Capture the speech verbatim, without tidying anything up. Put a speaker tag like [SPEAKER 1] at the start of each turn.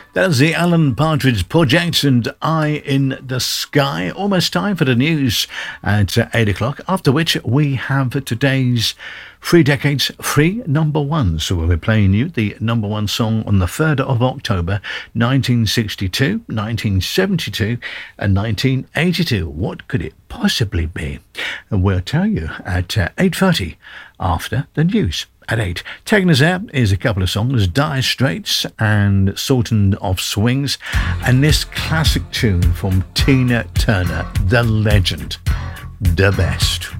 [SPEAKER 1] That's the Alan Partridge Project and Eye in the Sky. Almost time for the news at uh, eight o'clock, after which we have today's Three Decades Three Number Ones. So we'll be playing you the number one song on the third of October, nineteen sixty-two, nineteen seventy-two and nineteen eighty-two. What could it possibly be? And we'll tell you at uh, eight thirty after the news. At eight, taking us out is a couple of songs, Dire Straits and Sultan of Swings, and this classic tune from Tina Turner, the legend, The Best.